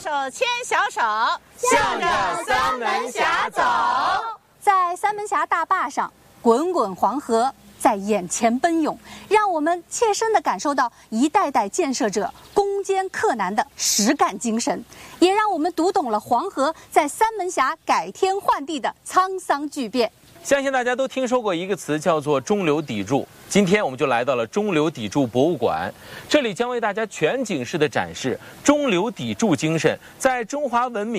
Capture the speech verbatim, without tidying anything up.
手牵小手， 向着三门峡走。 在三门峡大坝上，滚滚黄河在眼前奔涌，让我们切身地感受到一代代建设者攻坚克难的实干精神，也让我们读懂了黄河在三门峡改天换地的沧桑巨变。 相信大家都听说过一个词，叫做中流砥柱。今天我们就来到了中流砥柱博物馆，这里将为大家全景式的展示中流砥柱精神在中华文明